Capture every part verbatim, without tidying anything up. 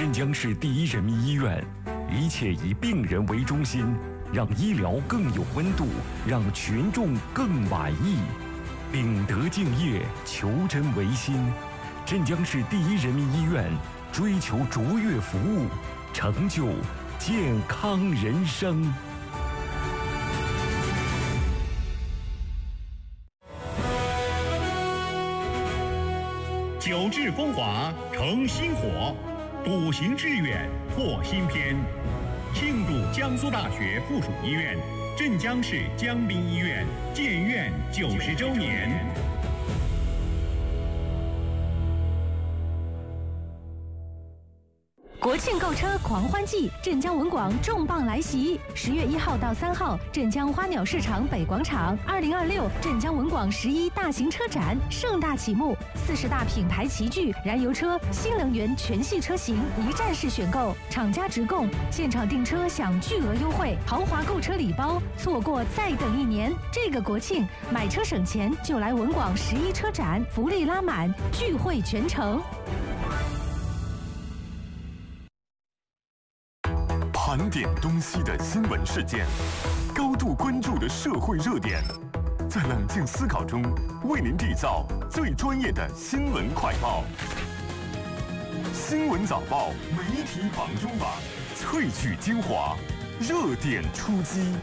镇江市第一人民医院，一切以病人为中心，让医疗更有温度，让群众更满意。秉德敬业，求真为心。镇江市第一人民医院追求卓越服务，成就健康人生。 久治风华成新火，笃行致远拓新篇。庆祝江苏大学附属医院、镇江市江滨医院建院九十周年。 国庆购车狂欢季，镇江文广重磅来袭！十月一号到三号，镇江花鸟市场北广场，二零二六镇江文广十一大型车展盛大启幕，四十大品牌齐聚，燃油车、新能源全系车型一站式选购，厂家直供，现场订车享巨额优惠，豪华购车礼包，错过再等一年。这个国庆买车省钱，就来文广十一车展，福利拉满，聚会全城。 盘点东西的新闻事件，高度关注的社会热点，在冷静思考中为您缔造最专业的新闻快报。新闻早报媒体榜中榜，萃取精华，热点出击。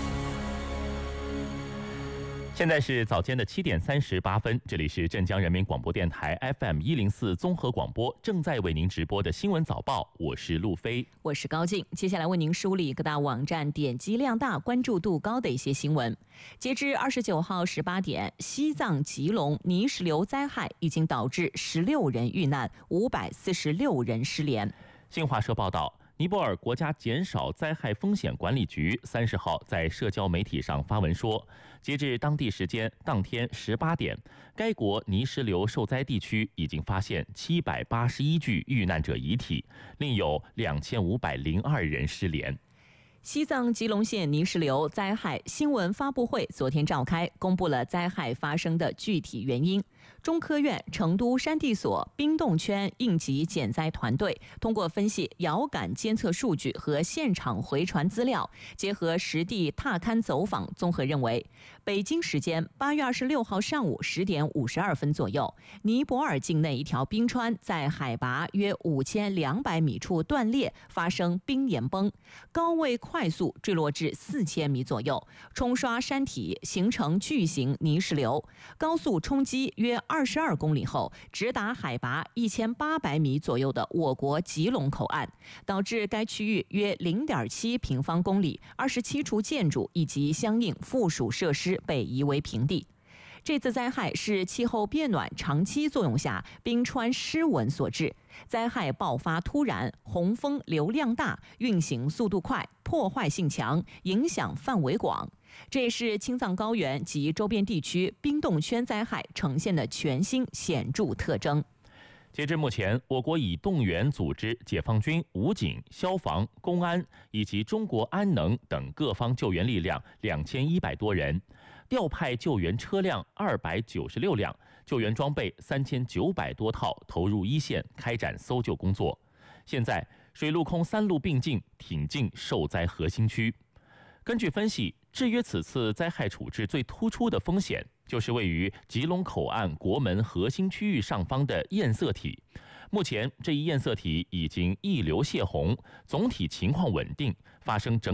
现在是早间的七点三十八分，这里是镇江人民广播电台 F M 一零四综合广播，正在为您直播的新闻早报，我是陆飞， 我是高静。接下来为您梳理各大网站点击量大、关注度高的一些新闻。截至二十九号十八点，西藏吉隆泥石流灾害已经导致十六人遇难，五百四十六人失联。 新华社报道，尼泊尔国家减少灾害风险管理局三十号在社交媒体上发文说，截至当地时间当天十八点，该国泥石流受灾地区已经发现七百八十一具遇难者遗体，另有两千五百零二人失联。 西藏吉隆县泥石流灾害新闻发布会昨天召开，公布了灾害发生的具体原因。中科院成都山地所冰冻圈应急减灾团队通过分析遥感监测数据和现场回传资料，结合实地踏勘走访，综合认为，北京时间八月二十六号上午十点五十二分左右，尼泊尔境内一条冰川在海拔约五千两百米处断裂，发生冰岩崩，高位快速坠落至四千米左右，冲刷山体，形成巨型泥石流，高速冲击约二十二公里后，直达海拔一千八百米左右的我国吉隆口岸，导致该区域约零点七平方公里、二十七处建筑以及相应附属设施被夷为平地。这次灾害是气候变暖长期作用下冰川失稳所致，灾害爆发突然，洪峰流量大，运行速度快，破坏性强，影响范围广。这也是青藏高原及周边地区冰冻圈灾害呈现的全新显著特征。 截至目前，我国已动员组织解放军、武警、消防、公安以及中国安能等各方救援力量两千一百多人，调派救援车辆二百九十六辆，救援装备三千九百多套投入一线开展搜救工作。现在，水陆空三路并进，挺进受灾核心区。根据分析，制约此次灾害处置最突出的风险，就是位于吉隆口岸国门核心区域上方的堰塞体。目前，这一堰塞体已经溢流泄洪，总体情况稳定，发生整